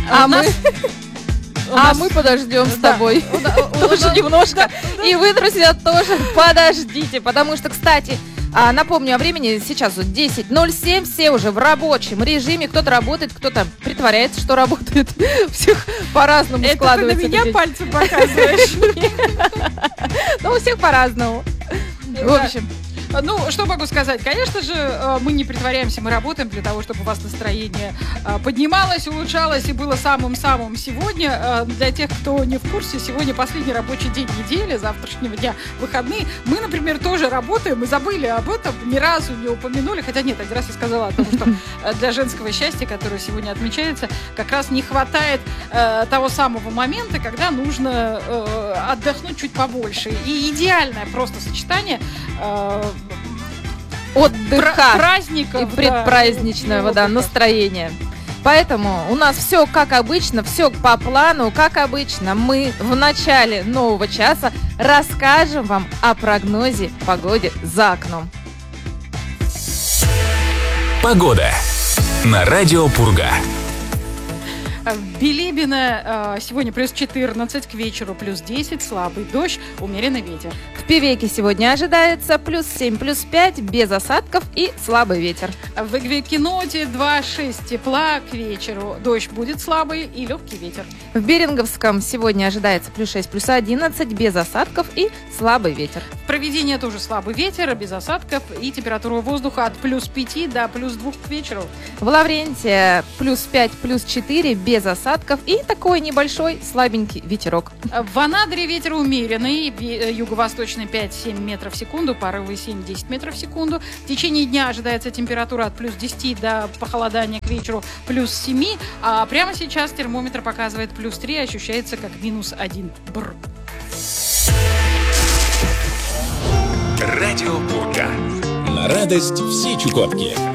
мы подождем с тобой тоже немножко. И вы, друзья, тоже подождите, потому что, кстати, напомню о времени, сейчас 10:07, все уже в рабочем режиме, кто-то работает, кто-то притворяется, что работает, всех по-разному складывается. Это ты на меня пальцем показываешь? Ну, у всех по-разному. В общем... Ну, что могу сказать? Конечно же, мы не притворяемся, мы работаем для того, чтобы у вас настроение поднималось, улучшалось и было самым-самым сегодня. Для тех, кто не в курсе, сегодня последний рабочий день недели, завтрашнего дня выходные. Мы, например, тоже работаем и забыли об этом, ни разу не упомянули. Хотя нет, один раз я сказала о том, что для женского счастья, которое сегодня отмечается, как раз не хватает того самого момента, когда нужно отдохнуть чуть побольше. И идеальное просто сочетание отдыха праздников и предпраздничного настроения. Поэтому у нас все как обычно, все по плану, как обычно. Мы в начале нового часа расскажем вам о прогнозе погоды за окном. Погода на радио Пурга. В Билибино сегодня плюс 14, к вечеру плюс 10, слабый дождь, умеренный ветер. В Певеке сегодня ожидается плюс 7, плюс 5, без осадков и слабый ветер. В Эквикиноте 2,6 тепла, к вечеру дождь будет слабый и легкий ветер. В Беринговском сегодня ожидается плюс 6, плюс 11, без осадков и слабый ветер. В Провидении тоже слабый ветер, без осадков и температура воздуха от плюс 5 до плюс 2 к вечеру. В Лаврентии плюс 5, плюс 4, без осадков и такой небольшой слабенький ветерок. В Анадыре ветер умеренный, юго-восточный 5-7 метров в секунду, порывы 7-10 метров в секунду. В течение дня ожидается температура от плюс 10 до похолодания к вечеру плюс 7, а прямо сейчас термометр показывает плюс 3, ощущается как минус 1. Бррр. Радио Пурга. На радость всей Чукотки.